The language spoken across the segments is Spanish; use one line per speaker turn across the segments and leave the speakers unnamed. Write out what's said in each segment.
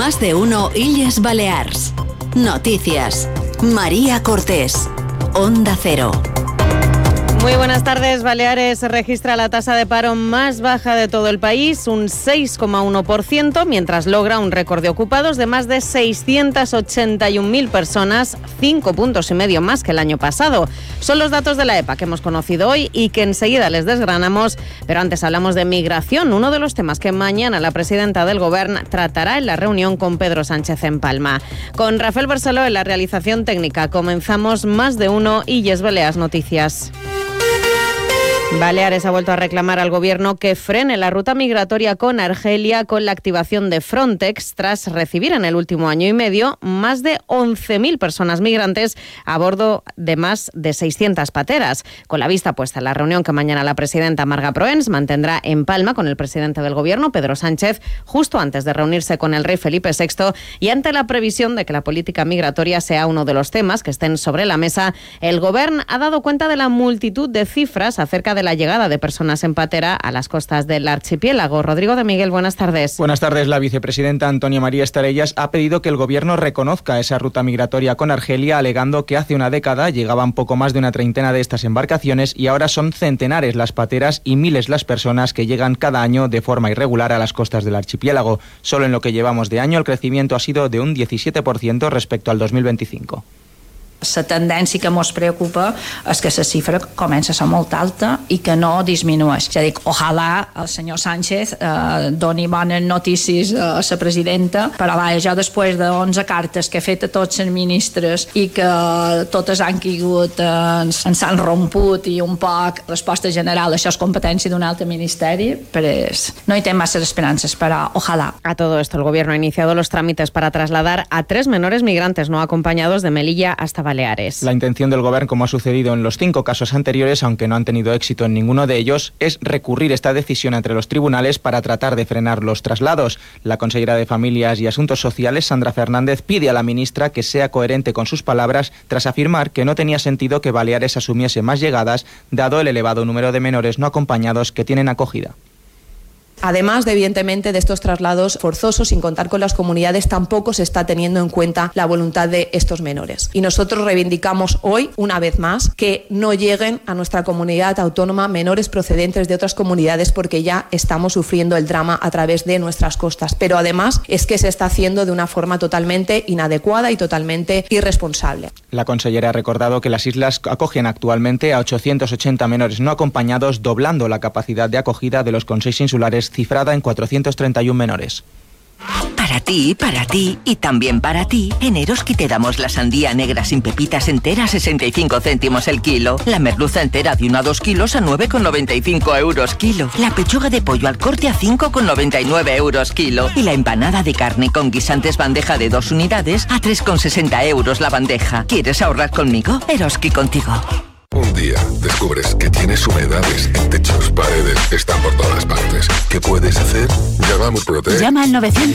Más de uno Illes Balears. Noticias. María Cortés. Onda Cero.
Muy buenas tardes. Baleares registra la tasa de paro más baja de todo el país, un 6,1%, mientras logra un récord de ocupados de más de 681.000 personas, 5,5 puntos más que el año pasado. Son los datos de la EPA que hemos conocido hoy y que enseguida les desgranamos, pero antes hablamos de migración, uno de los temas que mañana la presidenta del Govern tratará en la reunión con Pedro Sánchez en Palma. Con Rafael Barceló en la realización técnica comenzamos Más de uno Illes Balears Noticias. Baleares ha vuelto a reclamar al gobierno que frene la ruta migratoria con Argelia con la activación de Frontex tras recibir en el último año y medio más de 11.000 personas migrantes a bordo de más de 600 pateras. Con la vista puesta en la reunión que mañana la presidenta Marga Proens mantendrá en Palma con el presidente del gobierno, Pedro Sánchez, justo antes de reunirse con el rey Felipe VI y ante la previsión de que la política migratoria sea uno de los temas que estén sobre la mesa, el gobierno ha dado cuenta de la multitud de cifras acerca de la llegada de personas en patera a las costas del archipiélago. Rodrigo de Miguel, buenas tardes.
Buenas tardes. La vicepresidenta Antonia María Estarellas ha pedido que el gobierno reconozca esa ruta migratoria con Argelia, alegando que hace una década llegaban poco más de una treintena de estas embarcaciones y ahora son centenares las pateras y miles las personas que llegan cada año de forma irregular a las costas del archipiélago. Solo en lo que llevamos de año el crecimiento ha sido de un 17% respecto al 2025.
La tendència que ens preocupa és que la xifra comença a ser molt alta i que no disminueix. Ja dic, ojalà el senyor Sánchez doni bones notícies a la presidenta, però jo després de 11 cartes que he fet a tots els ministres i que totes han caigut, ens han romput i un poc resposta general, això és competència d'un altre ministeri, però no hi té massa esperances, però ojalà.
A todo esto, el gobierno ha iniciado los trámites para trasladar a 3 menores migrantes no acompañados de Melilla hasta Baleares.
La intención del Gobierno, como ha sucedido en los 5 casos anteriores, aunque no han tenido éxito en ninguno de ellos, es recurrir esta decisión entre los tribunales para tratar de frenar los traslados. La consellera de Familias y Asuntos Sociales, Sandra Fernández, pide a la ministra que sea coherente con sus palabras tras afirmar que no tenía sentido que Baleares asumiese más llegadas, dado el elevado número de menores no acompañados que tienen acogida.
Además, evidentemente, de estos traslados forzosos, sin contar con las comunidades, tampoco se está teniendo en cuenta la voluntad de estos menores. Y nosotros reivindicamos hoy, una vez más, que no lleguen a nuestra comunidad autónoma menores procedentes de otras comunidades, porque ya estamos sufriendo el drama a través de nuestras costas. Pero además es que se está haciendo de una forma totalmente inadecuada y totalmente irresponsable.
La consellera ha recordado que las islas acogen actualmente a 880 menores no acompañados, doblando la capacidad de acogida de los consejos insulares, cifrada en 431 menores.
Para ti y también para ti, en Eroski te damos la sandía negra sin pepitas entera a 65 céntimos el kilo, la merluza entera de 1 a 2 kilos a 9,95 euros kilo, la pechuga de pollo al corte a 5,99 euros kilo y la empanada de carne con guisantes bandeja de 2 unidades a 3,60 euros la bandeja. ¿Quieres ahorrar conmigo? Eroski contigo.
Un día descubres que tienes humedades en techos, paredes, están por todas partes. ¿Qué puedes hacer? Llama a Murprotec.
Llama al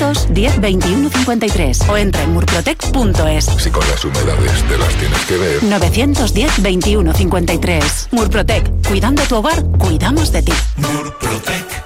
910 21 53 o entra en murprotec.es.
Si con las humedades te las tienes que ver.
910 21 53. Murprotec. Cuidando tu hogar, cuidamos de ti.
Murprotec.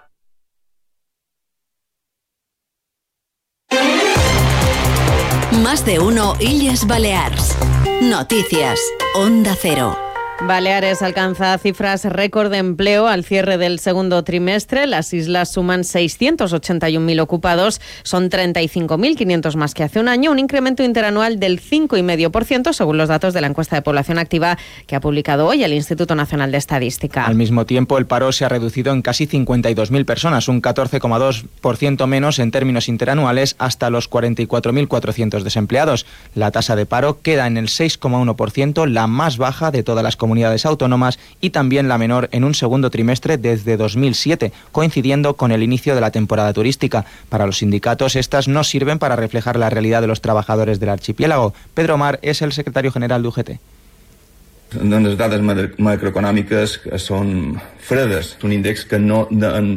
Más de uno Illes Balears. Noticias. Onda Cero.
Baleares alcanza cifras récord de empleo al cierre del segundo trimestre. Las islas suman 681.000 ocupados, son 35.500 más que hace un año, un incremento interanual del 5,5% según los datos de la encuesta de población activa que ha publicado hoy el Instituto Nacional de Estadística.
Al mismo tiempo, el paro se ha reducido en casi 52.000 personas, un 14,2% menos en términos interanuales, hasta los 44.400 desempleados. La tasa de paro queda en el 6,1%, la más baja de todas las comunidades autónomas y también la menor en un segundo trimestre desde 2007, coincidiendo con el inicio de la temporada turística. Para los sindicatos, estas no sirven para reflejar la realidad de los trabajadores del archipiélago. Pedro Mar es el secretario general de UGT.
Les dades macroeconòmiques són fredes, un índex que no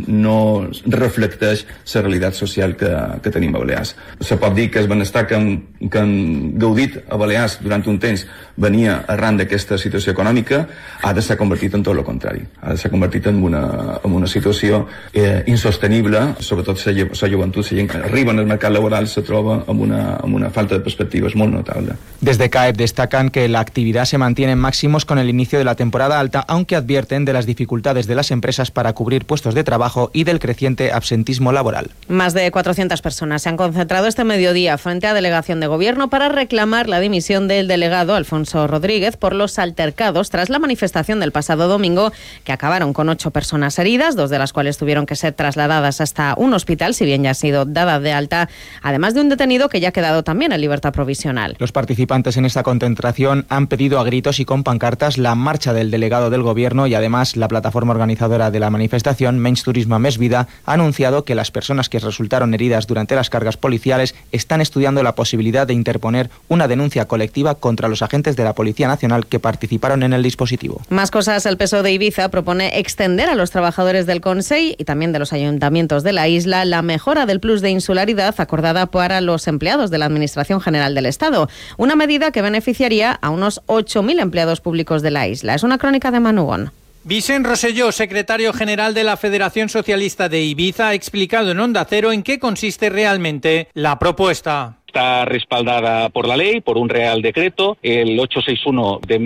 reflecteix la realitat social que tenim a Balears. Se pot dir que el benestar que han gaudit a Balears durant un temps venia arran d'aquesta situació econòmica, ara s'ha convertit en tot el contrari. Ara s'ha convertit en una situació insostenible, sobretot la joventut, la gent que arriba al mercat laboral se troba amb una falta de perspectivas muy notable.
Desde CAEP destacan que la actividad se mantiene en máximos con el inicio de la temporada alta, aunque advierten de las dificultades de las empresas para cubrir puestos de trabajo y del creciente absentismo laboral.
Más de 400 personas se han concentrado este mediodía frente a delegación de gobierno para reclamar la dimisión del delegado Alfonso Rodríguez por los altercados tras la manifestación del pasado domingo, que acabaron con 8 personas heridas, 2 de las cuales tuvieron que ser trasladadas hasta un hospital, si bien ya ha sido dada de alta, además de un detenido que ya ha quedado también en libertad provisional.
Los participantes en esta concentración han pedido a gritos y con pancartas la marcha del delegado del gobierno y además la plataforma organizadora de la manifestación, Menys Turisme Més Vida, ha anunciado que las personas que resultaron heridas durante las cargas policiales están estudiando la posibilidad de interponer una denuncia colectiva contra los agentes de la Policía Nacional que participaron en el dispositivo.
Más cosas, el PSOE de Ibiza propone extender a los trabajadores del Consell y también de los ayuntamientos de la isla la mejora del plus de insularidad acordada para los empleados de la Administración General del Estado, una medida que beneficiaría a unos 8.000 empleados públicos de la isla. Es una crónica de Manugón.
Vicent Rosselló, secretario general de la Federación Socialista de Ibiza, ha explicado en Onda Cero en qué consiste realmente la propuesta.
Está respaldada por la ley, por un Real Decreto, el 861 de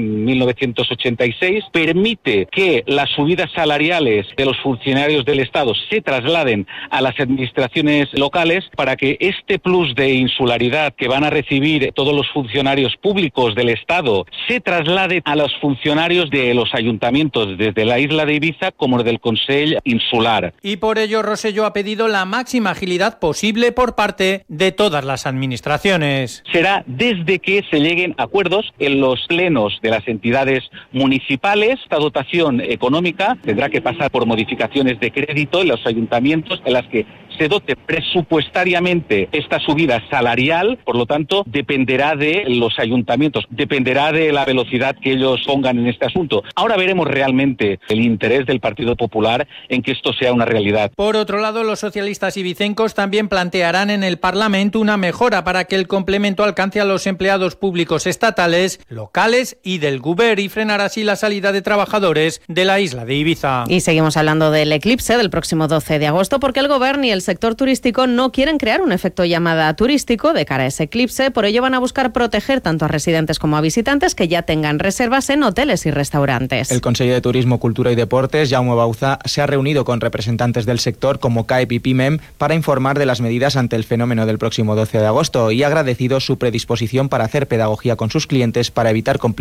1986, permite que las subidas salariales de los funcionarios del Estado se trasladen a las administraciones locales para que este plus de insularidad que van a recibir todos los funcionarios públicos del Estado se traslade a los funcionarios de los ayuntamientos, desde la isla de Ibiza como del Consell Insular.
Y por ello Rosselló ha pedido la máxima agilidad posible por parte de todas las administraciones.
Será desde que se lleguen a acuerdos en los plenos de las entidades municipales. Esta dotación económica tendrá que pasar por modificaciones de crédito en los ayuntamientos en las que se dote presupuestariamente esta subida salarial, por lo tanto, dependerá de los ayuntamientos, dependerá de la velocidad que ellos pongan en este asunto. Ahora veremos realmente el interés del Partido Popular en que esto sea una realidad.
Por otro lado, los socialistas ibicencos también plantearán en el Parlamento una mejora para que el complemento alcance a los empleados públicos estatales, locales y del Govern y frenar así la salida de trabajadores de la isla de Ibiza.
Y seguimos hablando del eclipse del próximo 12 de agosto porque el Govern y el sector turístico no quieren crear un efecto llamada turístico de cara a ese eclipse, por ello van a buscar proteger tanto a residentes como a visitantes que ya tengan reservas en hoteles y restaurantes.
El conseller de Turismo, Cultura y Deportes, Jaume Bauza, se ha reunido con representantes del sector como CAEP y PIMEM para informar de las medidas ante el fenómeno del próximo 12 de agosto y ha agradecido su predisposición para hacer pedagogía con sus clientes para evitar complicaciones